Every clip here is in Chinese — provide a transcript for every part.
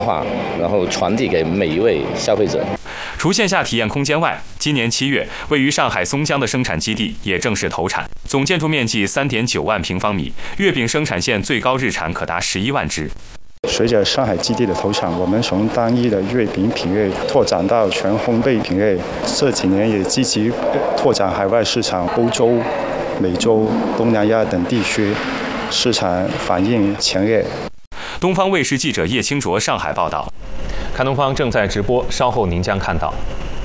化，然后传递给每一位消费者。 除线下体验空间外，今年7月，位于上海松江的生产基地也正式投产，总建筑面积3.9万平方米，月饼生产线最高日产可达11万只。 随着上海基地的投产，我们从单一的月饼品类拓展到全烘焙品类，这几年也积极拓展海外市场，欧洲、美洲、东南亚等地区，市场反应强烈。 东方卫视记者叶清卓上海报道。看东方正在直播，稍后您将看到。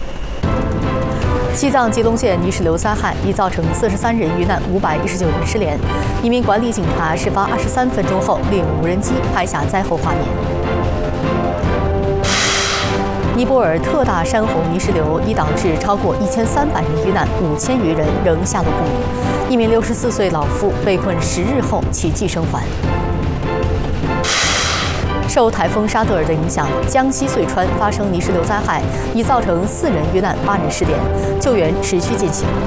西藏吉隆县泥石流灾害已造成43人遇难，519人失联。一名管理警察事发23分钟后，利用无人机拍下灾后画面。尼泊尔特大山洪泥石流已导致超过1300人遇难，5000余人仍下落不明。一名64岁老妇被困10日后奇迹生还。受台风沙德尔的影响，江西遂川发生泥石流灾害，已造成4人遇难，8人失联，救援持续进行。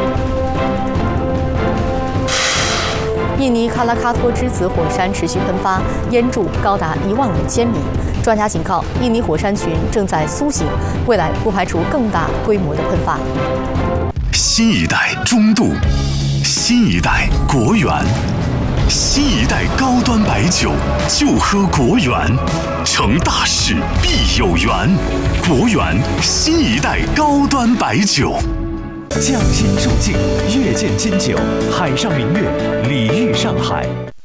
印尼喀拉喀托之子火山持续喷发，烟柱高达15000米。专家警告，印尼火山群正在苏醒，未来不排除更大规模的喷发。 新一代中度，新一代国源。新一代高端白酒就喝国源，成大事必有缘。国源新一代高端白酒， 匠心入境，月见金酒，海上明月，礼遇上海。